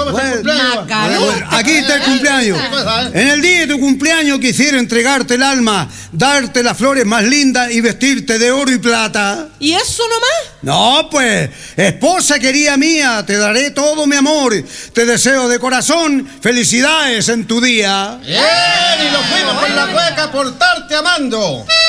¿cómo está el cumpleaños? Bueno, aquí está el cumpleaños. En el día de tu cumpleaños quisiera entregarte el alma, darte las flores más lindas y vestirte de oro y plata. ¿Y eso nomás? No, pues, esposa querida mía, te daré todo mi amor. Te deseo de corazón felicidades en tu día. Bien, y lo fuimos con la cueca por estarte amando.